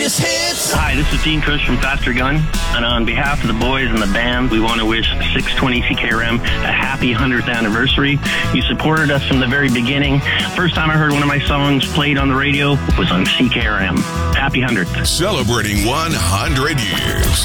greatest hits. Hi, this is Dean Cush from Faster Gun, and on behalf of the boys and the band, we want to wish 620 CKRM a happy 100th anniversary. You supported us from the very beginning. First time I heard one of my songs played on the radio was on CKRM. Happy 100th. Celebrating 100 years.